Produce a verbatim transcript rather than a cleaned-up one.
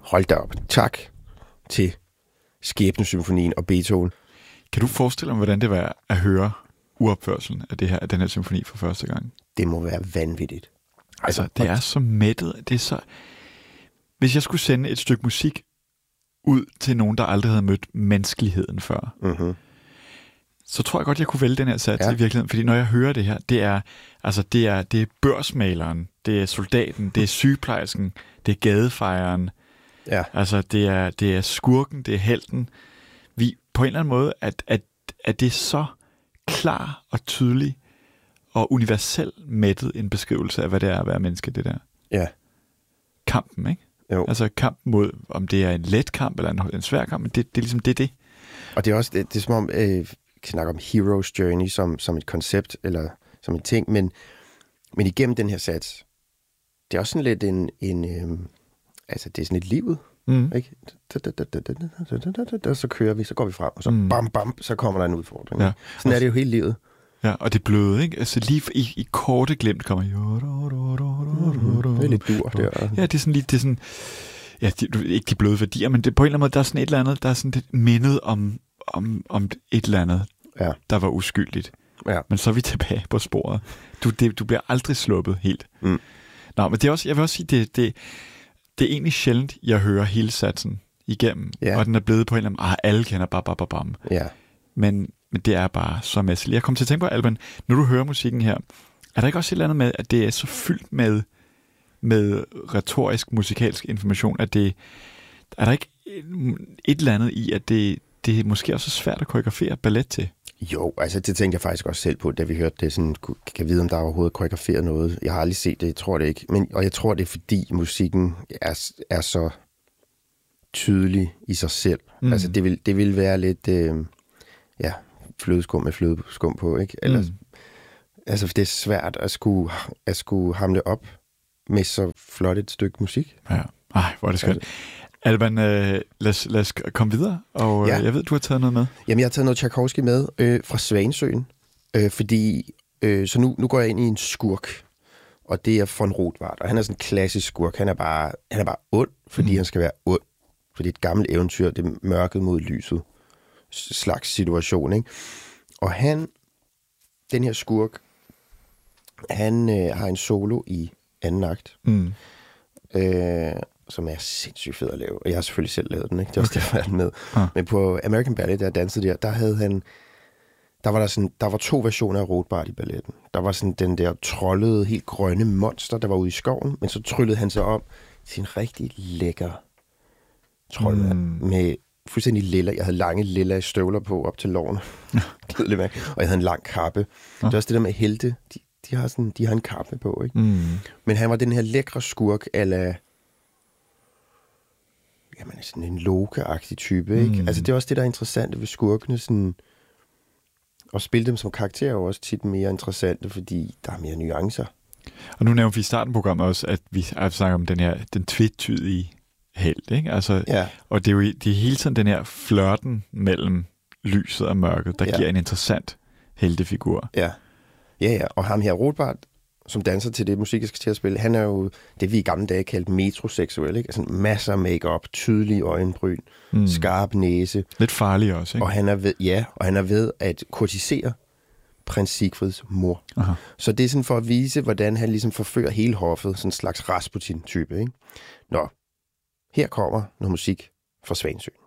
hold da op. Tak til Skæbnesymfonien og Beethoven. Kan du forestille dig, hvordan det var at høre uopførelsen af, det her, af den her symfoni for første gang? Det må være vanvittigt. Altså, altså det er så mættet. Det er så... Hvis jeg skulle sende et stykke musik ud til nogen, der aldrig havde mødt menneskeligheden før, mm-hmm. så tror jeg godt, jeg kunne vælge den her sats ja. i virkeligheden. Fordi når jeg hører det her, det er, altså, det er, det er børsmaleren, det er soldaten, det er sygeplejersken, det er gadefejeren, ja. altså, det er, det er skurken, det er helten. Vi, på en eller anden måde, at, at, at det er så klar og tydelig og universel mættet en beskrivelse af, hvad det er at være menneske, det der. Ja. Kampen, ikke? Jo. Altså kampen mod, om det er en let kamp eller en, en svær kamp, men det, det er ligesom det, det. Og det er også, det, det er som om, øh, vi snakker om hero's journey som, som et koncept, eller som en ting, men, men igennem den her sats, det er også sådan lidt en, en øh, altså det er sådan et livet, mm. ikke? Så kører vi, så går vi frem, og så mm. bam, bam, så kommer der en udfordring. Ja. Sådan er det jo hele livet. Ja, og det bløde, ikke? Altså lige i, i korte glimt kommer... Mm, det er lidt dur der. Ja, det er sådan lige... Det er sådan, ja, det, ikke de bløde værdier, men det, på en eller anden måde, der er sådan et eller andet, der er sådan lidt mindet om, om, om et eller andet, ja. der var uskyldigt. Ja. Men så er vi tilbage på sporet. Du, det, du bliver aldrig sluppet helt. Mm. Nå, men det er også, jeg vil også sige, det, det, det er egentlig sjældent, jeg hører hele satsen igennem, ja. og den er blevet på en eller anden... Ah, alle kender bare, bare, bare, bam. Ja. Men... Men det er bare så mæsseligt. Jeg kom til at tænke på, Alban, når du hører musikken her, er der ikke også et eller andet med, at det er så fyldt med, med retorisk, musikalsk information, at det er der ikke et eller andet i, at det, det er måske også svært at koreografere ballet til? Jo, altså det tænkte jeg faktisk også selv på, da vi hørte det. Sådan, kan vide, om der er overhovedet koreograferet noget. Jeg har aldrig set det, jeg tror det ikke. Men, og jeg tror, det er fordi musikken er, er så tydelig i sig selv. Mm. Altså det vil, det vil være lidt... Øh, ja... flødeskum med flødeskum på, ikke? Ellers, mm. Altså, det er svært at skulle, at skulle hamle op med så flot et stykke musik. Ja, ej, hvor er det skønt. Altså. Alban, øh, lad, os, lad os komme videre, og ja. øh, jeg ved, du har taget noget med. Jamen, jeg har taget noget Tchaikovsky med øh, fra Svanesøen, øh, fordi, øh, så nu, nu går jeg ind i en skurk, og det er von Rothbard, og han er sådan en klassisk skurk. Han er bare, han er bare ond, fordi mm. han skal være ond. Fordi et gammelt eventyr, det er mørket mod lyset slags situation, ikke? Og han, den her skurk, han øh, har en solo i anden akt, mm. øh, som er sindssygt fed at lave. Og jeg har selvfølgelig selv lavet den, ikke? Det er også okay. Derfor, jeg er den med. Ah. Men på American Ballet, der dansede der, der havde han, der var der sådan, der var to versioner af Rothbard i balletten. Der var sådan den der trollede, helt grønne monster, der var ude i skoven, men så tryllede han sig om til en rigtig lækker troldmand mm. med fuldstændig lilla. Jeg havde lange lilla støvler på op til lårene. Og jeg havde en lang kappe. Ja. Det er også det der med helte. De, de, har, sådan, de har en kappe på, ikke? Mm. Men han var den her lækre skurk, ala... Jamen, sådan en Loke-agtig type, ikke? Mm. Altså, det er også det, der er interessant ved skurkene. Sådan... Og spille dem som karakterer er jo også tit mere interessante, fordi der er mere nuancer. Og nu nævnte vi i starten af programmet også, at vi har snakket om den her, den tvetydige helt, ikke? Altså, ja. Og det er jo det er hele tiden den her flirten mellem lyset og mørket, der ja. giver en interessant heltefigur. Ja. Ja, ja. Og ham her, Rothbard, som danser til det musik, jeg skal til at spille, han er jo det, vi i gamle dage kaldte metroseksuel, ikke? Altså masser af make-up, tydelige øjenbryn, mm. skarp næse. Lidt farlig også, ikke? Og han er ved, ja, og han er ved at kurtisere prins Siegfrieds mor. Aha. Så det er sådan for at vise, hvordan han ligesom forfører hele hoffet, sådan en slags Rasputin-type, ikke? Nå, her kommer noget musik fra Svanesøen.